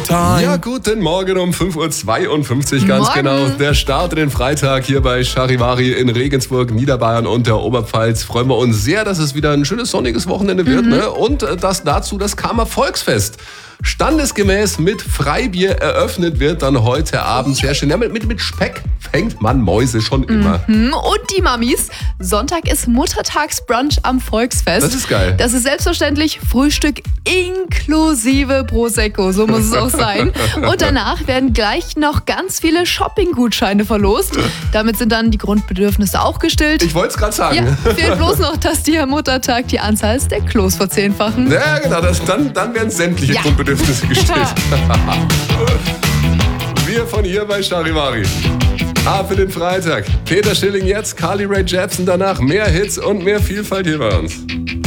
Time. Ja, guten Morgen um 5.52 Uhr, ganz Morgen. genau. Der Start in den Freitag hier bei Charivari in Regensburg, Niederbayern und der Oberpfalz. Freuen wir uns sehr, dass es wieder ein schönes sonniges Wochenende wird. Ne? Und dazu das Karmer Volksfest. Standesgemäß mit Freibier eröffnet wird dann heute Abend. Sehr schön. Ja, mit Speck fängt man Mäuse schon immer. Und die Mamis. Sonntag ist Muttertagsbrunch am Volksfest. Das ist geil. Das ist selbstverständlich Frühstück inklusive Prosecco. So muss es auch sein. Und danach werden gleich noch ganz viele Shopping-Gutscheine verlost. Damit sind dann die Grundbedürfnisse auch gestillt. Ich wollte es gerade sagen. Ja, fehlt bloß noch, dass die am Muttertag die Anzahl der Klos verzehnfachen. Ja, genau. Dann werden sämtliche Grundbedürfnisse gestillt. Wir von hier bei Charivari. Ab in den Freitag. Peter Schilling jetzt, Carly Rae Jepsen danach. Mehr Hits und mehr Vielfalt hier bei uns.